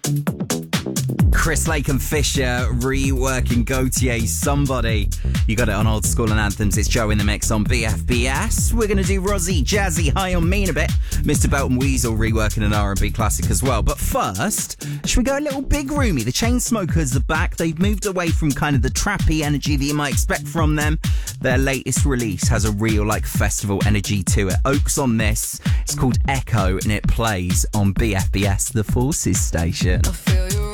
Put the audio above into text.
Chris Lake and Fisher reworking Gautier's Somebody. You got it on Old School and Anthems. It's Joe in the mix on BFBS. We're going to do Rozzy, Jazzy, High on Me in a bit. Mr. Belton Weasel reworking an R&B classic as well. But first, should we go a little big roomy? The Chainsmokers are back. They've moved away from kind of the trappy energy that you might expect from them. Their latest release has a real festival energy to it. Oaks on this. It's called Echo and it plays on BFBS, the Forces station. I feel you